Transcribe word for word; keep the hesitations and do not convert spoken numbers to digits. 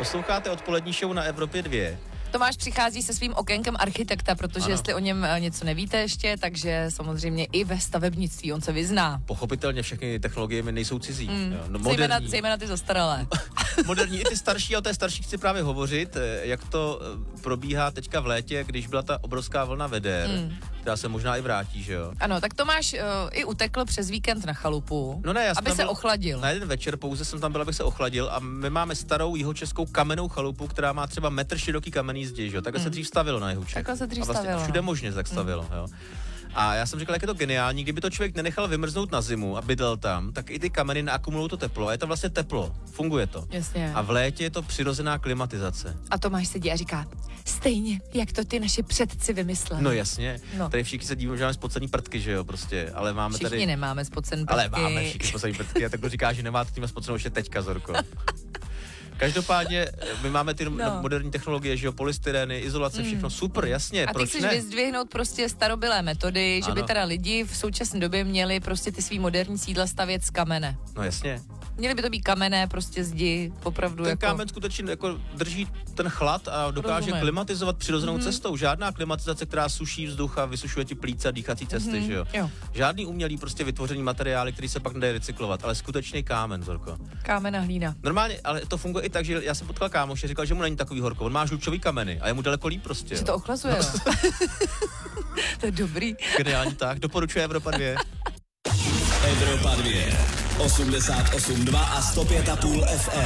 Posloucháte odpolední show na Evropě dva. Tomáš přichází se svým okénkem architekta, protože ano. jestli o něm něco nevíte ještě, takže samozřejmě i ve stavebnictví on se vyzná. Pochopitelně všechny technologie mi nejsou cizí. Mm. Jo, no, zejména, zejména ty zastaralé. Moderní i ty starší, o té starší chci právě hovořit, jak to probíhá teďka v létě, když byla ta obrovská vlna veder, mm. která se možná i vrátí, že jo? Ano, tak Tomáš uh, i utekl přes víkend na chalupu, no ne, já aby se byl, ochladil. Na jeden večer pouze jsem tam byl, abych se ochladil a my máme starou jihočeskou kamennou chalupu, která má třeba metr široký kamenný zdi, že jo? Takhle mm. se dřív stavilo na Jihučech. Takhle se dřív a vlastně stavilo. Všude možně tak stavilo, mm. jo. A já jsem říkal, jak je to geniální, kdyby to člověk nenechal vymrznout na zimu a bydlel tam, tak i ty kameny naakumulují to teplo. A je to vlastně teplo, funguje to. Jasně. A v létě je to přirozená klimatizace. A Tomáš sedí a říká, stejně, jak to ty naši předci vymysleli. No jasně, no. Tady všichni se díváme, že máme spocený prdky, že jo, prostě, ale máme všichni tady... Všichni nemáme spocený prdky. Ale máme všichni spocený prdky a tak to říká, že nemáte tím spocenou ještě teďka, Zorko. Každopádně my máme ty no. moderní technologie, že jo, polystyreny, izolace, mm. všechno super, jasně, a proč ty chceš ne? vyzdvihnout prostě starobylé metody, že ano. by teda lidi v současné době měli prostě ty svý moderní sídla stavět z kamene. No jasně. Měly by to být kamenné prostě zdi, opravdu ten jako... kámen skutečně jako drží ten chlad a dokáže Rozumím. klimatizovat přirozenou mm-hmm. cestou. Žádná klimatizace, která suší vzduch a vysušuje ti plíce a dýchací cesty, mm-hmm. že jo? jo. Žádný umělý prostě vytvořený materiály, který se pak nedají recyklovat, ale skutečný kámen, Zorko. Kámen a hlína. Normálně, ale to funguje i tak, že já jsem potkal kámoše, říkal, že mu není takový horko. On má žlučový kameny a je mu daleko líp prostě. Že to ochlazuje, no. To je dobrý. Geniální tak, doporučuje Evropa dva. Evropa dva, osmdesát osm dva a sto pět a půl F M.